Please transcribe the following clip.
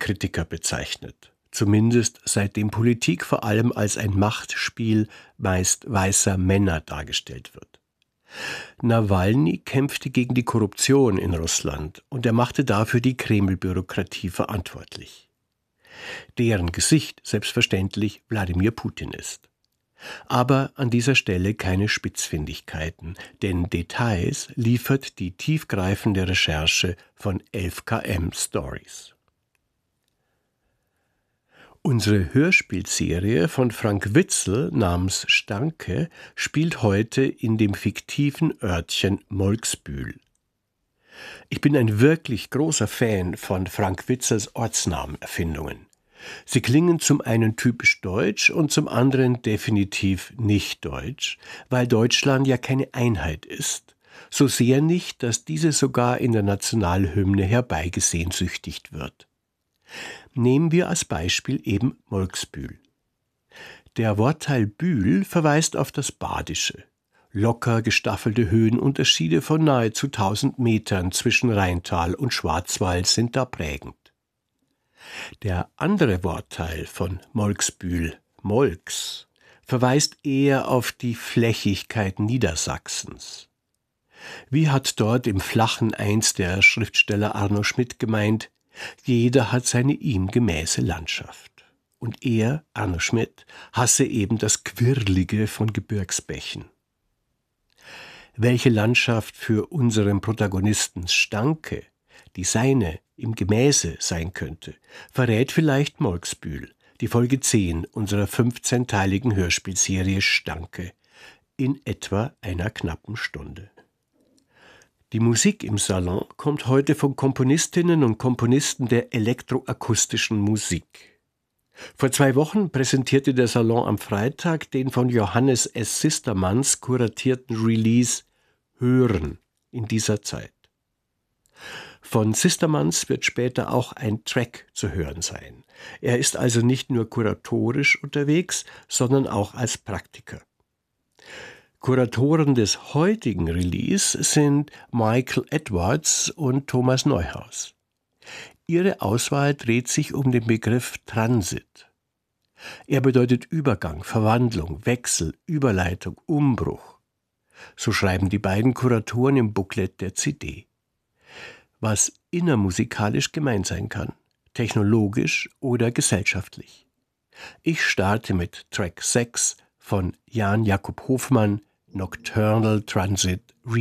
Kritiker bezeichnet, zumindest seitdem Politik vor allem als ein Machtspiel meist weißer Männer dargestellt wird. Nawalny kämpfte gegen die Korruption in Russland und er machte dafür die Kreml-Bürokratie verantwortlich. Deren Gesicht selbstverständlich Wladimir Putin ist. Aber an dieser Stelle keine Spitzfindigkeiten, denn Details liefert die tiefgreifende Recherche von 11KM Stories. Unsere Hörspielserie von Frank Witzel namens Stanke spielt heute in dem fiktiven Örtchen Molksbühl. Ich bin ein wirklich großer Fan von Frank Witzels Ortsnamenerfindungen. Sie klingen zum einen typisch deutsch und zum anderen definitiv nicht deutsch, weil Deutschland ja keine Einheit ist. So sehr nicht, dass diese sogar in der Nationalhymne herbeigesehnsüchtigt wird. Nehmen wir als Beispiel eben Molksbühl. Der Wortteil Bühl verweist auf das Badische. Locker gestaffelte Höhenunterschiede von nahezu 1000 Metern zwischen Rheintal und Schwarzwald sind da prägend. Der andere Wortteil von Molksbühl, Molks, verweist eher auf die Flächigkeit Niedersachsens. Wie hat dort im Flachen einst der Schriftsteller Arno Schmidt gemeint, jeder hat seine ihm gemäße Landschaft. Und er, Arno Schmidt, hasse eben das Quirlige von Gebirgsbächen. Welche Landschaft für unseren Protagonisten Stanke, die seine im Gemäße sein könnte, verrät vielleicht Molksbühl, die Folge 10 unserer 15-teiligen Hörspielserie Stanke, in etwa einer knappen Stunde. Die Musik im Salon kommt heute von Komponistinnen und Komponisten der elektroakustischen Musik. Vor 2 Wochen präsentierte der Salon am Freitag den von Johannes S. Sistermanns kuratierten Release Hören in dieser Zeit. Von Sistermanns wird später auch ein Track zu hören sein. Er ist also nicht nur kuratorisch unterwegs, sondern auch als Praktiker. Kuratoren des heutigen Release sind Michael Edwards und Thomas Neuhaus. Ihre Auswahl dreht sich um den Begriff Transit. Er bedeutet Übergang, Verwandlung, Wechsel, Überleitung, Umbruch. So schreiben die beiden Kuratoren im Booklet der CD. Was innermusikalisch gemeint sein kann, technologisch oder gesellschaftlich. Ich starte mit Track 6 von Jan Jakob Hofmann, Nocturnal Transit